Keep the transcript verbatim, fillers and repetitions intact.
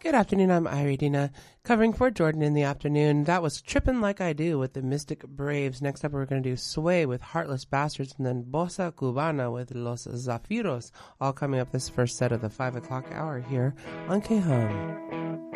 Good afternoon, I'm Iridina, covering for Jordan in the afternoon. That was Trippin' Like I Do with the Mystic Braves. Next up, we're going to do Sway with Heartless Bastards, and then Bossa Cubana with Los Zafiros, all coming up this first set of the five o'clock hour here on K-Hum.